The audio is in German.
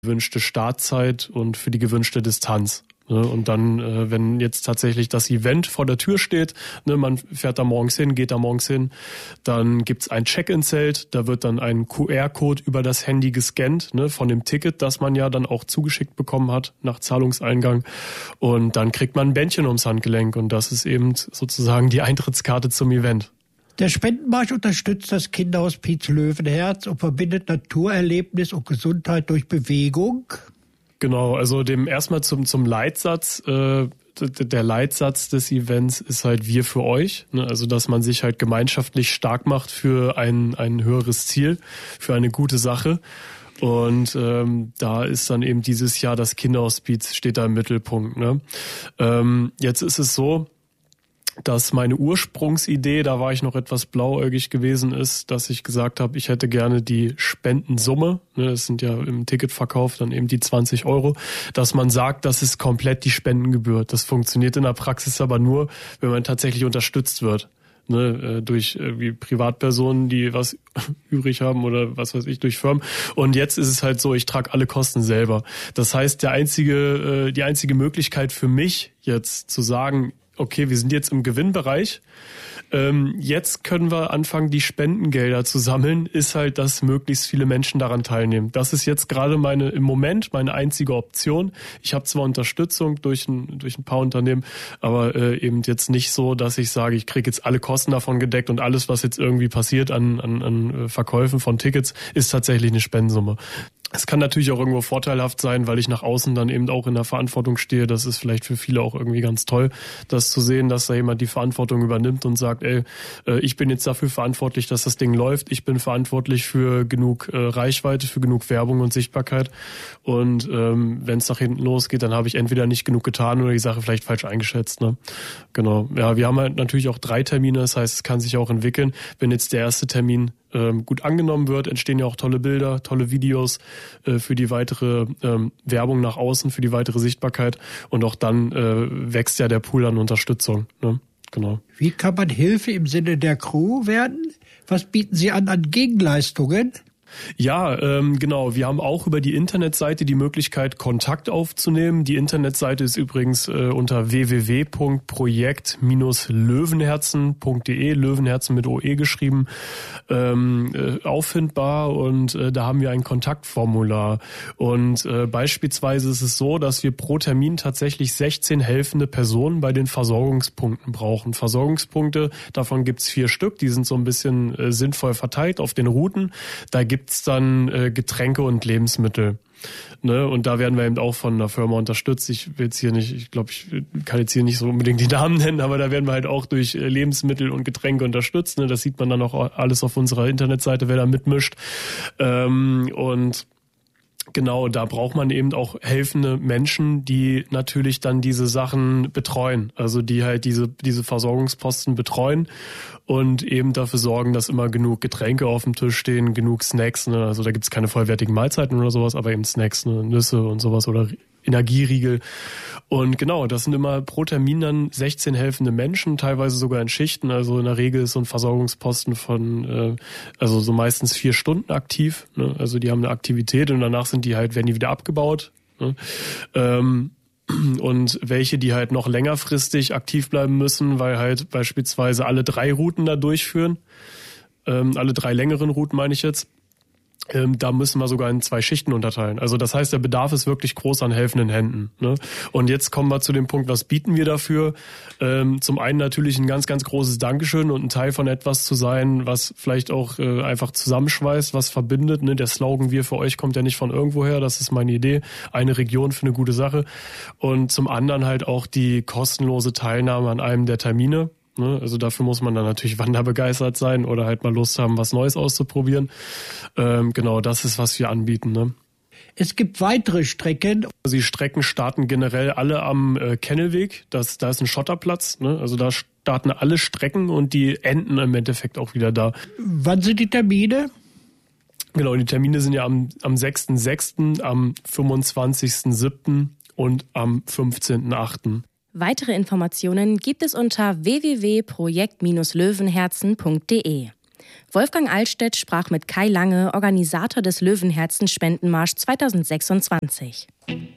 gewünschte Startzeit und für die gewünschte Distanz. Und dann, wenn jetzt tatsächlich das Event vor der Tür steht, man fährt da morgens hin, geht da morgens hin, dann gibt's ein Check-in-Zelt, da wird dann ein QR-Code über das Handy gescannt, von dem Ticket, das man ja dann auch zugeschickt bekommen hat nach Zahlungseingang. Und dann kriegt man ein Bändchen ums Handgelenk und das ist eben sozusagen die Eintrittskarte zum Event. Der Spendenmarsch unterstützt das Kinderhospiz Löwenherz und verbindet Naturerlebnis und Gesundheit durch Bewegung. Genau, also dem erstmal zum Leitsatz. Der Leitsatz des Events ist halt wir für euch. Also dass man sich halt gemeinschaftlich stark macht für ein höheres Ziel, für eine gute Sache. Und da ist dann eben dieses Jahr das Kinderhospiz steht da im Mittelpunkt. Jetzt ist es so, dass meine Ursprungsidee, da war ich noch etwas blauäugig gewesen, ist, dass ich gesagt habe, ich hätte gerne die Spendensumme, das sind ja im Ticketverkauf dann eben die 20 €, dass man sagt, das ist komplett die Spendengebühr. Das funktioniert in der Praxis aber nur, wenn man tatsächlich unterstützt wird. Durch wie Privatpersonen, die was übrig haben oder was weiß ich, durch Firmen. Und jetzt ist es halt so, ich trage alle Kosten selber. Das heißt, die einzige Möglichkeit für mich jetzt zu sagen, okay, wir sind jetzt im Gewinnbereich, jetzt können wir anfangen, die Spendengelder zu sammeln, ist halt, dass möglichst viele Menschen daran teilnehmen. Das ist jetzt gerade im Moment meine einzige Option. Ich habe zwar Unterstützung durch ein paar Unternehmen, aber eben jetzt nicht so, dass ich sage, ich kriege jetzt alle Kosten davon gedeckt und alles, was jetzt irgendwie passiert an Verkäufen von Tickets, ist tatsächlich eine Spendensumme. Es kann natürlich auch irgendwo vorteilhaft sein, weil ich nach außen dann eben auch in der Verantwortung stehe. Das ist vielleicht für viele auch irgendwie ganz toll, das zu sehen, dass da jemand die Verantwortung übernimmt und sagt, ich bin jetzt dafür verantwortlich, dass das Ding läuft. Ich bin verantwortlich für genug Reichweite, für genug Werbung und Sichtbarkeit. Und wenn es nach hinten losgeht, dann habe ich entweder nicht genug getan oder die Sache vielleicht falsch eingeschätzt. Genau. Ja, wir haben halt natürlich auch 3 Termine. Das heißt, es kann sich auch entwickeln. Wenn jetzt der erste Termin gut angenommen wird, entstehen ja auch tolle Bilder, tolle Videos für die weitere Werbung nach außen, für die weitere Sichtbarkeit und auch dann wächst ja der Pool an Unterstützung. Genau. Wie kann man Hilfe im Sinne der Crew werden? Was bieten Sie an Gegenleistungen? Ja, genau. Wir haben auch über die Internetseite die Möglichkeit, Kontakt aufzunehmen. Die Internetseite ist übrigens unter www.projekt-löwenherzen.de, Löwenherzen mit OE geschrieben, auffindbar und da haben wir ein Kontaktformular. Und beispielsweise ist es so, dass wir pro Termin tatsächlich 16 helfende Personen bei den Versorgungspunkten brauchen. Versorgungspunkte, davon gibt's 4 Stück, die sind so ein bisschen sinnvoll verteilt auf den Routen. Da gibt's dann Getränke und Lebensmittel. Und da werden wir eben auch von einer Firma unterstützt. Ich will jetzt hier nicht, ich glaube, ich kann jetzt hier nicht so unbedingt die Namen nennen, aber da werden wir halt auch durch Lebensmittel und Getränke unterstützt. Das sieht man dann auch alles auf unserer Internetseite, wer da mitmischt. Und genau, da braucht man eben auch helfende Menschen, die natürlich dann diese Sachen betreuen, also die halt diese Versorgungsposten betreuen und eben dafür sorgen, dass immer genug Getränke auf dem Tisch stehen, genug Snacks, also da gibt's keine vollwertigen Mahlzeiten oder sowas, aber eben Snacks, Nüsse und sowas oder Energieriegel. Und genau, das sind immer pro Termin dann 16 helfende Menschen, teilweise sogar in Schichten. Also in der Regel ist so ein Versorgungsposten von, also so meistens 4 Stunden aktiv. Also die haben eine Aktivität und danach werden die wieder abgebaut. Und welche, die halt noch längerfristig aktiv bleiben müssen, weil halt beispielsweise alle 3 Routen da durchführen. Alle 3 längeren Routen meine ich jetzt. Da müssen wir sogar in 2 Schichten unterteilen. Also das heißt, der Bedarf ist wirklich groß an helfenden Händen. Und jetzt kommen wir zu dem Punkt, was bieten wir dafür? Zum einen natürlich ein ganz, ganz großes Dankeschön und ein Teil von etwas zu sein, was vielleicht auch einfach zusammenschweißt, was verbindet. Der Slogan "Wir für euch" kommt ja nicht von irgendwoher, das ist meine Idee. Eine Region für eine gute Sache. Und zum anderen halt auch die kostenlose Teilnahme an einem der Termine. Also dafür muss man dann natürlich wanderbegeistert sein oder halt mal Lust haben, was Neues auszuprobieren. Genau, das ist, was wir anbieten. Es gibt weitere Strecken. Die Strecken starten generell alle am Kennelweg. Da ist ein Schotterplatz. Also da starten alle Strecken und die enden im Endeffekt auch wieder da. Wann sind die Termine? Genau, die Termine sind ja am 6.6., am 25.7. und am 15.8. Weitere Informationen gibt es unter www.projekt-löwenherzen.de. Wolfgang Altstedt sprach mit Kai Lange, Organisator des Löwenherzen-Spendenmarsch 2026.